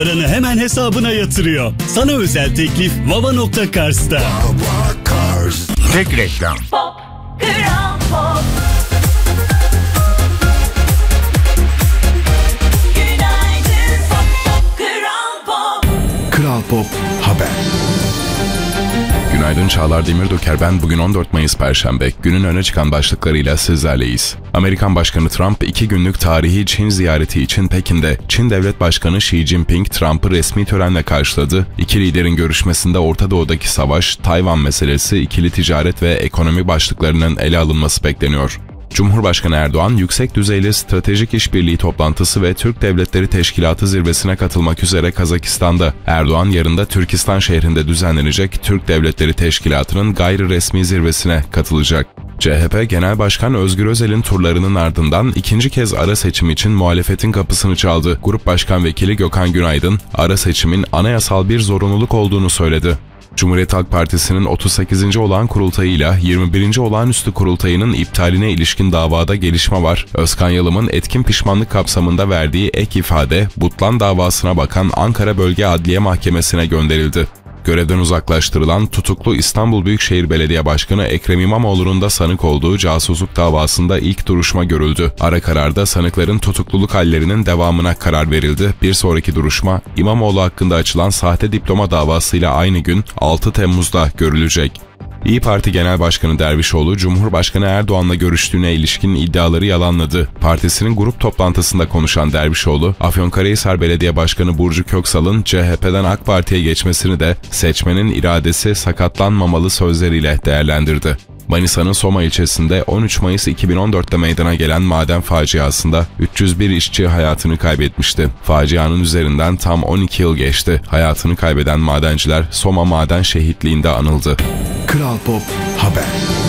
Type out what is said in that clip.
Paranı hemen hesabına yatırıyor. Sana özel teklif Baba.Cars'ta. Baba Cars. Tek reklam. Pop, Kral Pop. Günaydın Pop, Pop, Kral Pop. Kral Pop Haber. Günaydın, Çağlar Demirdöker ben. Bugün 14 Mayıs Perşembe. Günün öne çıkan başlıklarıyla sizlerleyiz. Amerikan Başkanı Trump 2 günlük tarihi Çin ziyareti için Pekin'de. Çin Devlet Başkanı Xi Jinping Trump'ı resmi törenle karşıladı. İki liderin görüşmesinde Orta Doğu'daki savaş, Tayvan meselesi, ikili ticaret ve ekonomi başlıklarının ele alınması bekleniyor. Cumhurbaşkanı Erdoğan, yüksek düzeyli stratejik işbirliği toplantısı ve Türk Devletleri Teşkilatı zirvesine katılmak üzere Kazakistan'da. Erdoğan, yarın da Türkistan şehrinde düzenlenecek Türk Devletleri Teşkilatı'nın gayri resmi zirvesine katılacak. CHP Genel Başkan Özgür Özel'in turlarının ardından ikinci kez ara seçim için muhalefetin kapısını çaldı. Grup Başkan Vekili Gökhan Günaydın, ara seçimin anayasal bir zorunluluk olduğunu söyledi. Cumhuriyet Halk Partisi'nin 38. olağan kurultayıyla 21. olağanüstü kurultayının iptaline ilişkin davada gelişme var. Özkan Yalım'ın etkin pişmanlık kapsamında verdiği ek ifade, Butlan davasına bakan Ankara Bölge Adliye Mahkemesi'ne gönderildi. Görevden uzaklaştırılan tutuklu İstanbul Büyükşehir Belediye Başkanı Ekrem İmamoğlu'nun da sanık olduğu casusluk davasında ilk duruşma görüldü. Ara kararda sanıkların tutukluluk hallerinin devamına karar verildi. Bir sonraki duruşma İmamoğlu hakkında açılan sahte diploma davasıyla aynı gün 6 Temmuz'da görülecek. İYİ Parti Genel Başkanı Dervişoğlu, Cumhurbaşkanı Erdoğan'la görüştüğüne ilişkin iddiaları yalanladı. Partisinin grup toplantısında konuşan Dervişoğlu, Afyonkarahisar Belediye Başkanı Burcu Köksal'ın CHP'den AK Parti'ye geçmesini de seçmenin iradesi sakatlanmamalı sözleriyle değerlendirdi. Manisa'nın Soma ilçesinde 13 Mayıs 2014'te meydana gelen maden faciasında 301 işçi hayatını kaybetmişti. Facianın üzerinden tam 12 yıl geçti. Hayatını kaybeden madenciler Soma Maden Şehitliği'nde anıldı. Kral Pop Haber.